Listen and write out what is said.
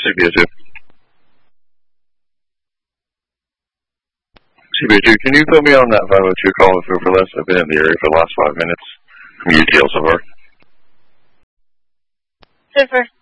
CBA2. CBA2, can you put me on that 502 call with Uberless? I've been in the area for the last 5 minutes from UTL so far. Super.